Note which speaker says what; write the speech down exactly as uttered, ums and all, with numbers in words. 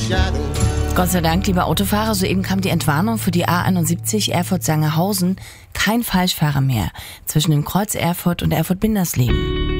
Speaker 1: Gott sei Dank, liebe Autofahrer, soeben kam die Entwarnung für die A einundsiebzig Erfurt-Sangerhausen. Kein Falschfahrer mehr zwischen dem Kreuz Erfurt und Erfurt-Bindersleben.